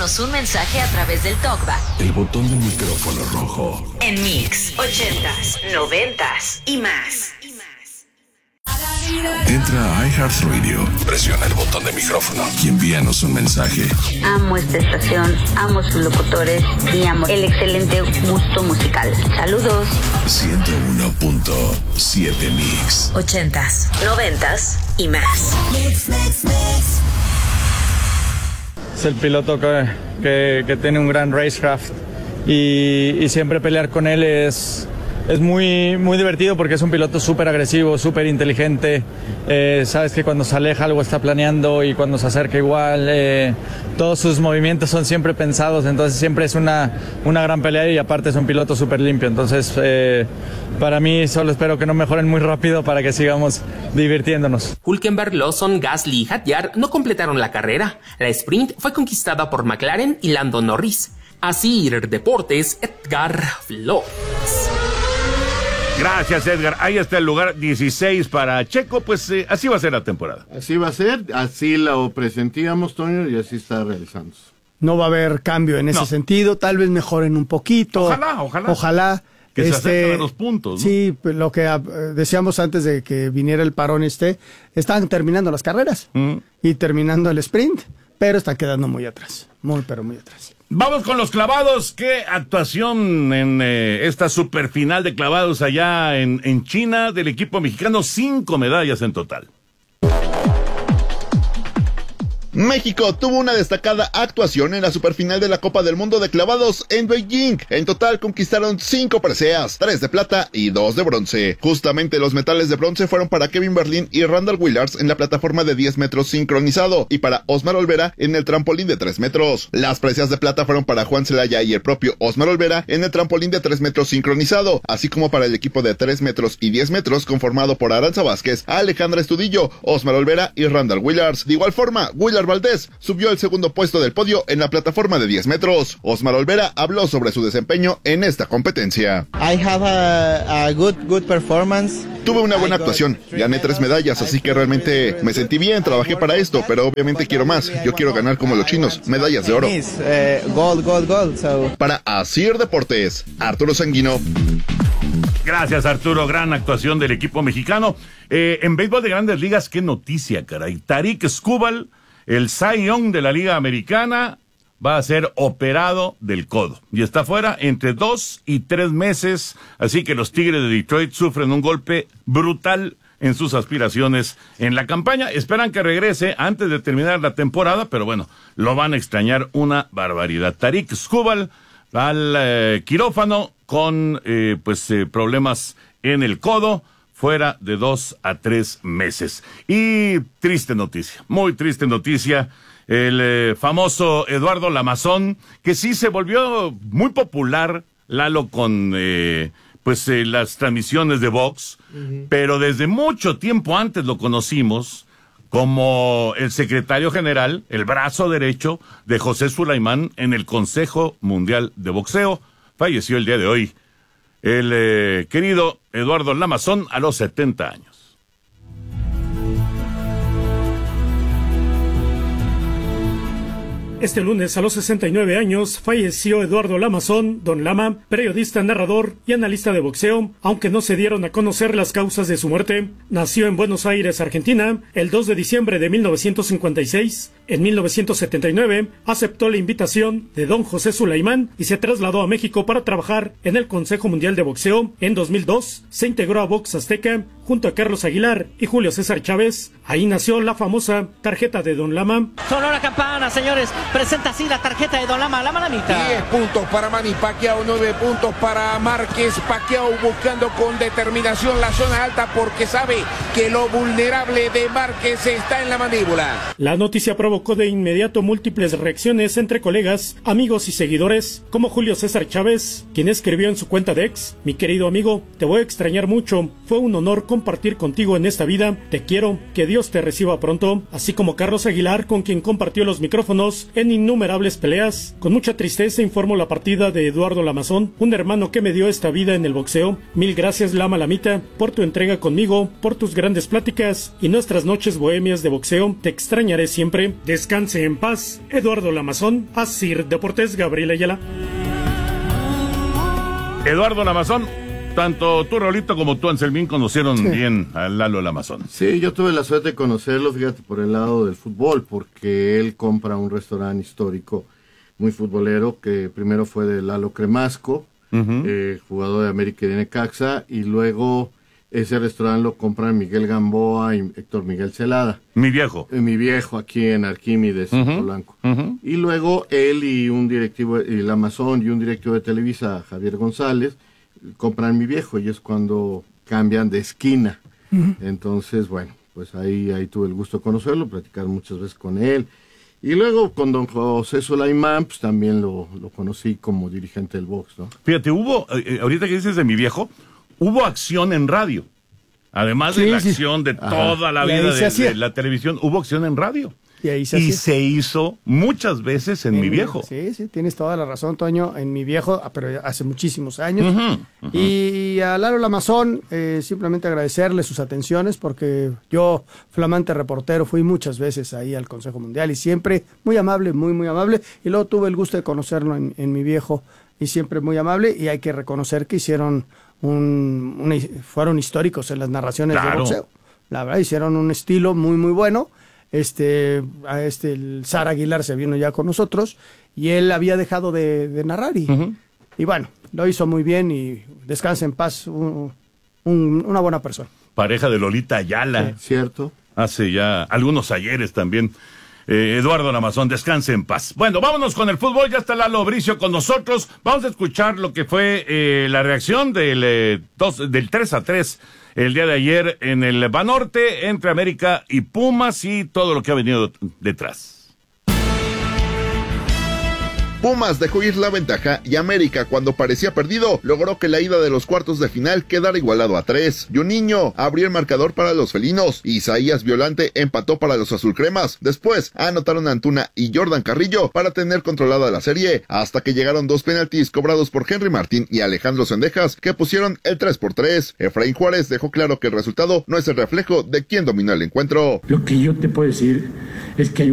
Envíanos un mensaje a través del TalkBack. El botón del micrófono rojo. En Mix, 80s, 90s y más. Entra a iHeartRadio, presiona el botón de micrófono y envíanos un mensaje. Amo esta estación, amo sus locutores y amo el excelente gusto musical. Saludos. 101.7 Mix. 80s, 90s y más. Es el piloto que tiene un gran racecraft y siempre pelear con él es muy, muy divertido porque es un piloto súper agresivo, súper inteligente. Sabes que cuando se aleja algo está planeando y cuando se acerca igual. Todos sus movimientos son siempre pensados, entonces siempre es una gran pelea y aparte es un piloto súper limpio. Entonces para mí solo espero que no mejoren muy rápido para que sigamos divirtiéndonos. Hülkenberg, Lawson, Gasly y Hadjar no completaron la carrera. La sprint fue conquistada por McLaren y Lando Norris. Así Deportes, Edgar Flores. Gracias, Edgar. Ahí está el lugar 16 para Checo. Pues así va a ser la temporada. Así va a ser, así lo presentíamos, Toño, y así está realizándose. No va a haber cambio en ese sentido, tal vez mejoren un poquito. Ojalá. Que se acerquen a los puntos, ¿no? Sí, lo que decíamos antes de que viniera el parón están terminando las carreras y terminando el sprint, pero están quedando muy atrás, pero muy atrás. Vamos con los clavados. Qué actuación en esta superfinal de clavados allá en China del equipo mexicano. 5 medallas en total. México tuvo una destacada actuación en la superfinal de la Copa del Mundo de clavados en Beijing. En total conquistaron 5 preseas, 3 de plata y 2 de bronce. Justamente los metales de bronce fueron para Kevin Berlín y Randall Willars en la plataforma de 10 metros sincronizado y para Osmar Olvera en el trampolín de 3 metros. Las preseas de plata fueron para Juan Celaya y el propio Osmar Olvera en el trampolín de 3 metros sincronizado, así como para el equipo de 3 metros y 10 metros conformado por Aranza Vázquez, Alejandra Estudillo, Osmar Olvera y Randall Willars. De igual forma, Willard Valdés subió al segundo puesto del podio en la plataforma de 10 metros. Osmar Olvera habló sobre su desempeño en esta competencia. I have a good performance. Tuve una buena actuación, gané 3 medallas, así que realmente me sentí bien, trabajé para esto, pero obviamente quiero más. Yo quiero ganar como los chinos, medallas de oro. Gold. Para Asir Deportes, Arturo Sanguino. Gracias, Arturo. Gran actuación del equipo mexicano. En béisbol de Grandes Ligas, qué noticia, caray. Tarik Skubal, el Cy Young de la Liga Americana, va a ser operado del codo y está fuera entre 2 y 3 meses, así que los Tigres de Detroit sufren un golpe brutal en sus aspiraciones en la campaña. Esperan que regrese antes de terminar la temporada, pero bueno, lo van a extrañar una barbaridad. Tarik Skubal al quirófano con problemas en el codo, fuera de 2 a 3 meses. Y triste noticia, muy triste noticia. El famoso Eduardo Lamazón, que sí se volvió muy popular, Lalo, con las transmisiones de box, pero desde mucho tiempo antes lo conocimos como el secretario general, el brazo derecho de José Sulaimán en el Consejo Mundial de Boxeo. Falleció el día de hoy el querido Eduardo Lamazón a los 70 años. Este lunes, a los 69 años, falleció Eduardo Lamazón, Don Lama, periodista, narrador y analista de boxeo, aunque no se dieron a conocer las causas de su muerte. Nació en Buenos Aires, Argentina, el 2 de diciembre de 1956. En 1979, aceptó la invitación de don José Sulaimán y se trasladó a México para trabajar en el Consejo Mundial de Boxeo. En 2002, se integró a Box Azteca junto a Carlos Aguilar y Julio César Chávez. Ahí nació la famosa tarjeta de Don Lama. Sonó la campana, señores. Presenta así la tarjeta de Don Lama, la malamita. 10 puntos para Manny Pacquiao, 9 puntos para Márquez. Pacquiao buscando con determinación la zona alta porque sabe que lo vulnerable de Márquez está en la mandíbula. La noticia provocó de inmediato múltiples reacciones entre colegas, amigos y seguidores, como Julio César Chávez, quien escribió en su cuenta de ex: mi querido amigo, te voy a extrañar mucho, fue un honor compartir contigo en esta vida, te quiero, que Dios te reciba pronto, así como Carlos Aguilar, con quien compartió los micrófonos en innumerables peleas. Con mucha tristeza informo la partida de Eduardo Lamazón, un hermano que me dio esta vida en el boxeo. Mil gracias, Lama Lamita, por tu entrega conmigo, por tus grandes pláticas y nuestras noches bohemias de boxeo. Te extrañaré siempre. Descanse en paz, Eduardo Lamazón. Asir Deportes, Gabriel Ayala. Eduardo Lamazón, tanto tú, Raulito, como tú, Anselmín, conocieron bien a Lalo Lamazón. Sí, yo tuve la suerte de conocerlo, fíjate, por el lado del fútbol, porque él compra un restaurante histórico muy futbolero, que primero fue de Lalo Cremasco, jugador de América y de Necaxa, y luego ese restaurante lo compran Miguel Gamboa y Héctor Miguel Celada. Mi viejo. Mi viejo, aquí en Arquímedes, Polanco. Y luego él y un directivo, y Lamazón y un directivo de Televisa, Javier González, compran Mi Viejo, y es cuando cambian de esquina. Entonces, bueno, pues ahí tuve el gusto de conocerlo, platicar muchas veces con él. Y luego con don José Sulaimán, pues también lo conocí como dirigente del box, ¿no? Fíjate, hubo, ahorita que dices de Mi Viejo, hubo acción en radio. Además de la acción de toda la vida de la televisión, hubo acción en radio. Y se hizo muchas veces en Mi Viejo. Sí, tienes toda la razón, Toño, en Mi Viejo, pero hace muchísimos años. Y a Lalo Lamazón, simplemente agradecerle sus atenciones, porque yo, flamante reportero, fui muchas veces ahí al Consejo Mundial y siempre muy amable, muy amable. Y luego tuve el gusto de conocerlo en Mi Viejo y siempre muy amable, y hay que reconocer que hicieron fueron históricos en las narraciones de boxeo. La verdad, hicieron un estilo muy bueno. El Sara Aguilar se vino ya con nosotros y él había dejado de narrar y bueno, lo hizo muy bien, y descansa en paz, una buena persona. Pareja de Lolita Ayala. Sí, cierto. Hace ya algunos ayeres también. Eduardo Lamazón, descanse en paz. Bueno, vámonos con el fútbol, ya está Lalo Bricio con nosotros. Vamos a escuchar lo que fue la reacción del 3-3 el día de ayer en el Banorte entre América y Pumas y todo lo que ha venido detrás. Pumas dejó ir la ventaja y América, cuando parecía perdido, logró que la ida de los cuartos de final quedara igualado a 3. Juninho abrió el marcador para los felinos. Isaías Violante empató para los azulcremas. Después anotaron Antuna y Jordan Carrillo para tener controlada la serie, hasta que llegaron 2 penaltis cobrados por Henry Martín y Alejandro Zendejas, que pusieron el 3-3. Efraín Juárez dejó claro que el resultado no es el reflejo de quién dominó el encuentro. Lo que yo te puedo decir es que hay